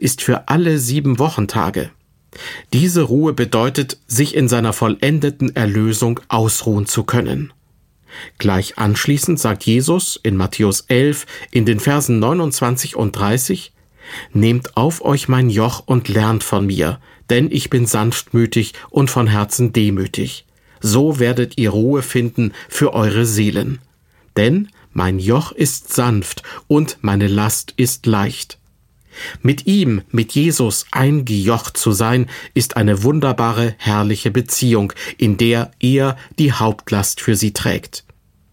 ist für alle 7 Wochentage. Diese Ruhe bedeutet, sich in seiner vollendeten Erlösung ausruhen zu können. Gleich anschließend sagt Jesus in Matthäus 11 in den Versen 29 und 30: »Nehmt auf euch mein Joch und lernt von mir, denn ich bin sanftmütig und von Herzen demütig. So werdet ihr Ruhe finden für eure Seelen. Denn mein Joch ist sanft und meine Last ist leicht.« Mit ihm, mit Jesus eingejocht zu sein, ist eine wunderbare, herrliche Beziehung, in der er die Hauptlast für sie trägt.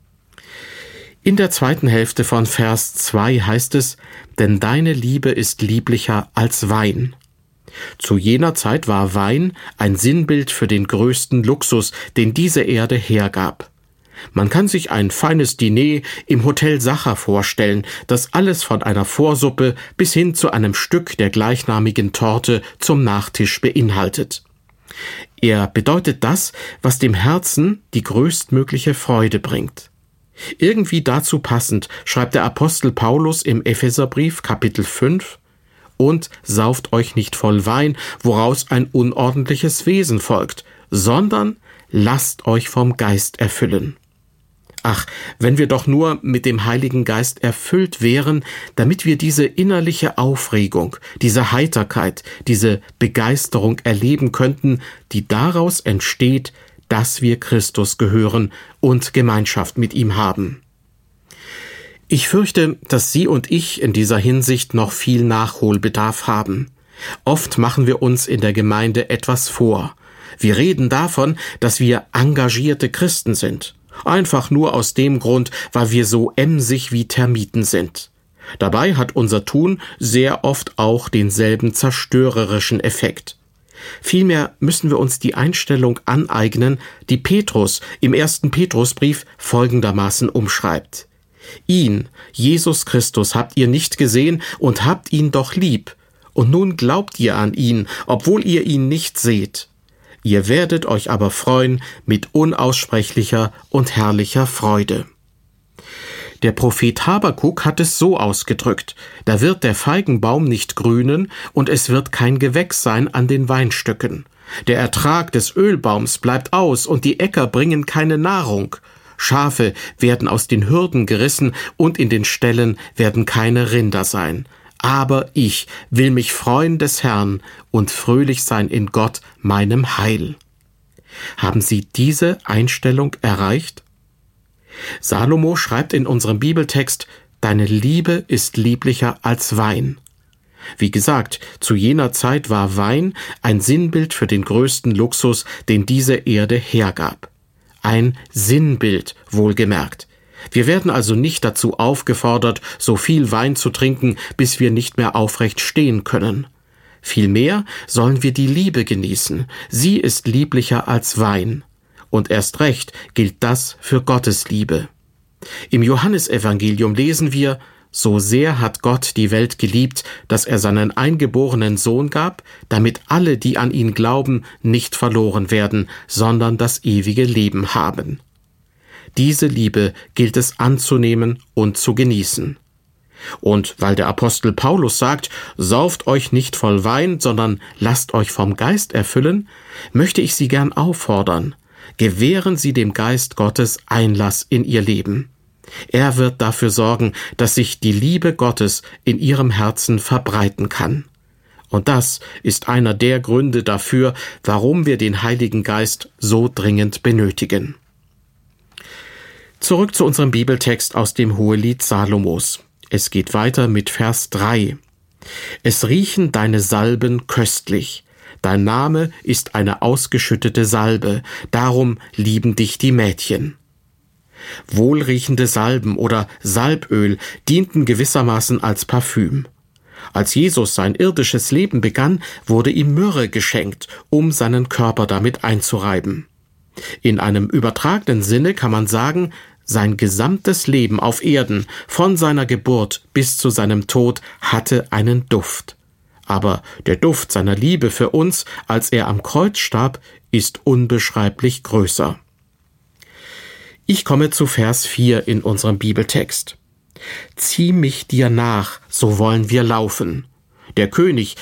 In der zweiten Hälfte von Vers 2 heißt es: »Denn deine Liebe ist lieblicher als Wein.« Zu jener Zeit war Wein ein Sinnbild für den größten Luxus, den diese Erde hergab. Man kann sich ein feines Diner im Hotel Sacher vorstellen, das alles von einer Vorsuppe bis hin zu einem Stück der gleichnamigen Torte zum Nachtisch beinhaltet. Er bedeutet das, was dem Herzen die größtmögliche Freude bringt. Irgendwie dazu passend schreibt der Apostel Paulus im Epheserbrief Kapitel 5: »Und sauft euch nicht voll Wein, woraus ein unordentliches Wesen folgt, sondern lasst euch vom Geist erfüllen.« Ach, wenn wir doch nur mit dem Heiligen Geist erfüllt wären, damit wir diese innerliche Aufregung, diese Heiterkeit, diese Begeisterung erleben könnten, die daraus entsteht, dass wir Christus gehören und Gemeinschaft mit ihm haben. Ich fürchte, dass Sie und ich in dieser Hinsicht noch viel Nachholbedarf haben. Oft machen wir uns in der Gemeinde etwas vor. Wir reden davon, dass wir engagierte Christen sind. Einfach nur aus dem Grund, weil wir so emsig wie Termiten sind. Dabei hat unser Tun sehr oft auch denselben zerstörerischen Effekt. Vielmehr müssen wir uns die Einstellung aneignen, die Petrus im 1. Petrusbrief folgendermaßen umschreibt: »Ihn, Jesus Christus, habt ihr nicht gesehen und habt ihn doch lieb. Und nun glaubt ihr an ihn, obwohl ihr ihn nicht seht. Ihr werdet euch aber freuen mit unaussprechlicher und herrlicher Freude.« Der Prophet Habakuk hat es so ausgedrückt: »Da wird der Feigenbaum nicht grünen und es wird kein Gewächs sein an den Weinstöcken. Der Ertrag des Ölbaums bleibt aus und die Äcker bringen keine Nahrung. Schafe werden aus den Hürden gerissen und in den Ställen werden keine Rinder sein. Aber ich will mich freuen des Herrn und fröhlich sein in Gott, meinem Heil.« Haben Sie diese Einstellung erreicht? Salomo schreibt in unserem Bibeltext: »Deine Liebe ist lieblicher als Wein.« Wie gesagt, zu jener Zeit war Wein ein Sinnbild für den größten Luxus, den diese Erde hergab. Ein Sinnbild, wohlgemerkt. Wir werden also nicht dazu aufgefordert, so viel Wein zu trinken, bis wir nicht mehr aufrecht stehen können. Vielmehr sollen wir die Liebe genießen. Sie ist lieblicher als Wein. Und erst recht gilt das für Gottes Liebe. Im Johannesevangelium lesen wir: »So sehr hat Gott die Welt geliebt, dass er seinen eingeborenen Sohn gab, damit alle, die an ihn glauben, nicht verloren werden, sondern das ewige Leben haben.« Diese Liebe gilt es anzunehmen und zu genießen. Und weil der Apostel Paulus sagt: »Sauft euch nicht voll Wein, sondern lasst euch vom Geist erfüllen«, möchte ich Sie gern auffordern: Gewähren Sie dem Geist Gottes Einlass in Ihr Leben. Er wird dafür sorgen, dass sich die Liebe Gottes in Ihrem Herzen verbreiten kann. Und das ist einer der Gründe dafür, warum wir den Heiligen Geist so dringend benötigen. Zurück zu unserem Bibeltext aus dem Hohelied Salomos. Es geht weiter mit Vers 3. »Es riechen deine Salben köstlich. Dein Name ist eine ausgeschüttete Salbe, darum lieben dich die Mädchen.« Wohlriechende Salben oder Salböl dienten gewissermaßen als Parfüm. Als Jesus sein irdisches Leben begann, wurde ihm Myrrhe geschenkt, um seinen Körper damit einzureiben. In einem übertragenen Sinne kann man sagen, sein gesamtes Leben auf Erden, von seiner Geburt bis zu seinem Tod, hatte einen Duft. Aber der Duft seiner Liebe für uns, als er am Kreuz starb, ist unbeschreiblich größer. Ich komme zu Vers 4 in unserem Bibeltext. »Zieh mich dir nach, so wollen wir laufen.« Der König